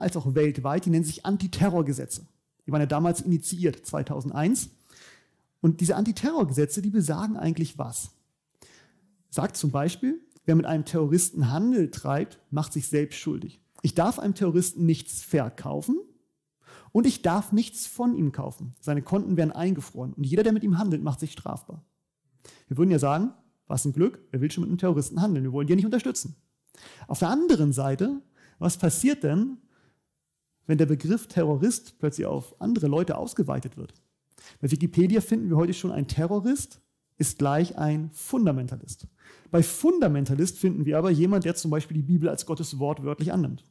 als auch weltweit, die nennen sich Antiterrorgesetze. Die waren ja damals initiiert, 2001. Und diese Antiterrorgesetze, die besagen eigentlich was? Sagt zum Beispiel, wer mit einem Terroristen Handel treibt, macht sich selbst schuldig. Ich darf einem Terroristen nichts verkaufen und ich darf nichts von ihm kaufen. Seine Konten werden eingefroren und jeder, der mit ihm handelt, macht sich strafbar. Wir würden ja sagen, was ein Glück, wer will schon mit einem Terroristen handeln? Wir wollen die ja nicht unterstützen. Auf der anderen Seite, was passiert denn, wenn der Begriff Terrorist plötzlich auf andere Leute ausgeweitet wird? Bei Wikipedia finden wir heute schon, ein Terrorist ist gleich ein Fundamentalist. Bei Fundamentalist finden wir aber jemand, der zum Beispiel die Bibel als Gottes Wort wörtlich annimmt.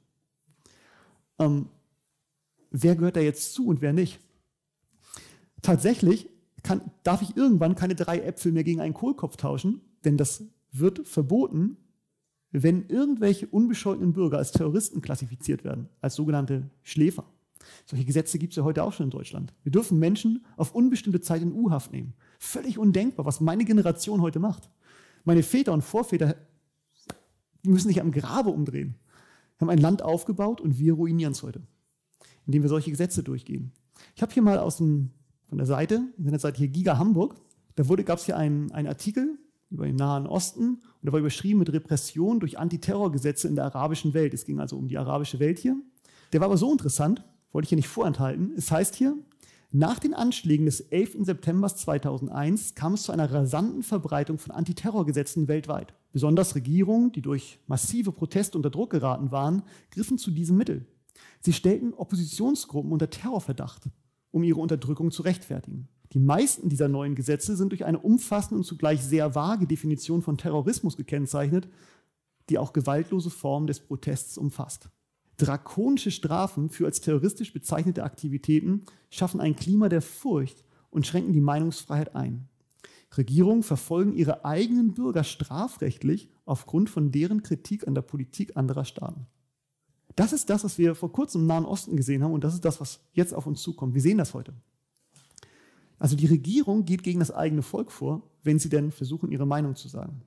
Wer gehört da jetzt zu und wer nicht? Tatsächlich darf ich irgendwann keine 3 Äpfel mehr gegen einen Kohlkopf tauschen, denn das wird verboten, wenn irgendwelche unbescholtenen Bürger als Terroristen klassifiziert werden, als sogenannte Schläfer. Solche Gesetze gibt es ja heute auch schon in Deutschland. Wir dürfen Menschen auf unbestimmte Zeit in U-Haft nehmen. Völlig undenkbar, was meine Generation heute macht. Meine Väter und Vorväter, die müssen sich am Grabe umdrehen. Wir haben ein Land aufgebaut und wir ruinieren es heute, indem wir solche Gesetze durchgehen. Ich habe hier mal von der Seite, Internetseite hier Giga Hamburg, da gab es hier einen Artikel über den Nahen Osten und der war überschrieben mit Repression durch Antiterrorgesetze in der arabischen Welt. Es ging also um die arabische Welt hier. Der war aber so interessant, wollte ich hier nicht vorenthalten. Es heißt hier, nach den Anschlägen des 11. September 2001 kam es zu einer rasanten Verbreitung von Antiterrorgesetzen weltweit. Besonders Regierungen, die durch massive Proteste unter Druck geraten waren, griffen zu diesem Mittel. Sie stellten Oppositionsgruppen unter Terrorverdacht, um ihre Unterdrückung zu rechtfertigen. Die meisten dieser neuen Gesetze sind durch eine umfassende und zugleich sehr vage Definition von Terrorismus gekennzeichnet, die auch gewaltlose Formen des Protests umfasst. Drakonische Strafen für als terroristisch bezeichnete Aktivitäten schaffen ein Klima der Furcht und schränken die Meinungsfreiheit ein. Regierungen verfolgen ihre eigenen Bürger strafrechtlich aufgrund von deren Kritik an der Politik anderer Staaten. Das ist das, was wir vor kurzem im Nahen Osten gesehen haben und das ist das, was jetzt auf uns zukommt. Wir sehen das heute. Also die Regierung geht gegen das eigene Volk vor, wenn sie denn versuchen, ihre Meinung zu sagen.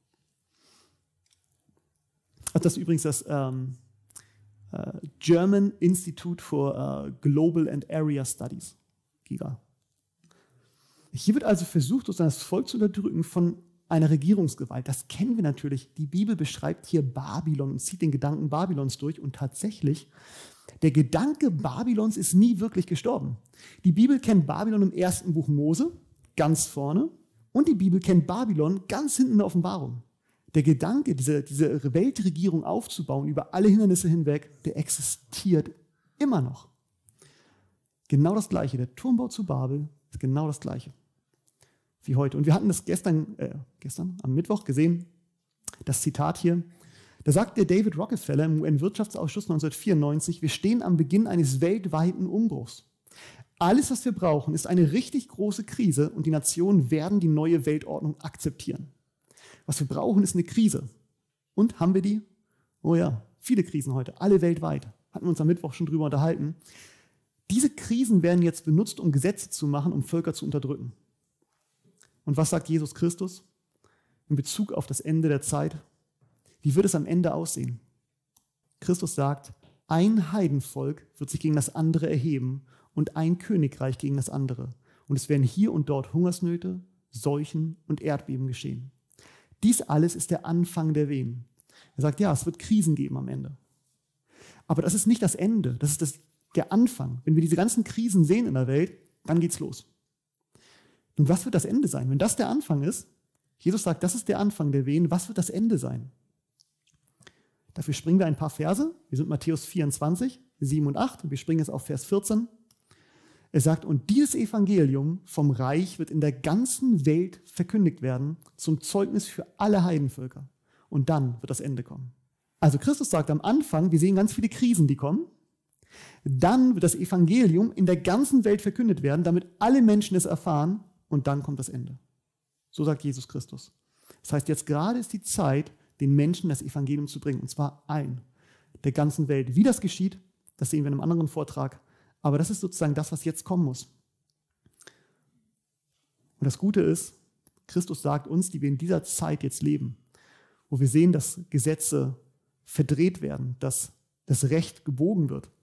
Also das ist übrigens das German Institute for Global and Area Studies, GIGA. Hier wird also versucht, das Volk zu unterdrücken von einer Regierungsgewalt. Das kennen wir natürlich. Die Bibel beschreibt hier Babylon und zieht den Gedanken Babylons durch. Und tatsächlich, der Gedanke Babylons ist nie wirklich gestorben. Die Bibel kennt Babylon im 1. Buch Mose, ganz vorne. Und die Bibel kennt Babylon ganz hinten in der Offenbarung. Der Gedanke, diese Weltregierung aufzubauen über alle Hindernisse hinweg, der existiert immer noch. Genau das Gleiche. Der Turmbau zu Babel ist genau das Gleiche wie heute. Und wir hatten das gestern am Mittwoch gesehen, das Zitat hier. Da sagt der David Rockefeller im UN-Wirtschaftsausschuss 1994, wir stehen am Beginn eines weltweiten Umbruchs. Alles, was wir brauchen, ist eine richtig große Krise und die Nationen werden die neue Weltordnung akzeptieren. Was wir brauchen, ist eine Krise. Und haben wir die? Oh ja, viele Krisen heute, alle weltweit. Hatten wir uns am Mittwoch schon drüber unterhalten. Diese Krisen werden jetzt benutzt, um Gesetze zu machen, um Völker zu unterdrücken. Und was sagt Jesus Christus in Bezug auf das Ende der Zeit? Wie wird es am Ende aussehen? Christus sagt, ein Heidenvolk wird sich gegen das andere erheben und ein Königreich gegen das andere. Und es werden hier und dort Hungersnöte, Seuchen und Erdbeben geschehen. Dies alles ist der Anfang der Wehen. Er sagt, ja, es wird Krisen geben am Ende. Aber das ist nicht das Ende, das ist der Anfang. Wenn wir diese ganzen Krisen sehen in der Welt, dann geht's los. Nun, was wird das Ende sein? Wenn das der Anfang ist, Jesus sagt, das ist der Anfang der Wehen, was wird das Ende sein? Dafür springen wir ein paar Verse. Wir sind Matthäus 24, 7 und 8 und wir springen jetzt auf Vers 14. Er sagt, und dieses Evangelium vom Reich wird in der ganzen Welt verkündigt werden, zum Zeugnis für alle Heidenvölker. Und dann wird das Ende kommen. Also Christus sagt am Anfang, wir sehen ganz viele Krisen, die kommen. Dann wird das Evangelium in der ganzen Welt verkündet werden, damit alle Menschen es erfahren. Und dann kommt das Ende. So sagt Jesus Christus. Das heißt, jetzt gerade ist die Zeit, den Menschen das Evangelium zu bringen. Und zwar allen, der ganzen Welt. Wie das geschieht, das sehen wir in einem anderen Vortrag. Aber das ist sozusagen das, was jetzt kommen muss. Und das Gute ist, Christus sagt uns, die wir in dieser Zeit jetzt leben, wo wir sehen, dass Gesetze verdreht werden, dass das Recht gebogen wird.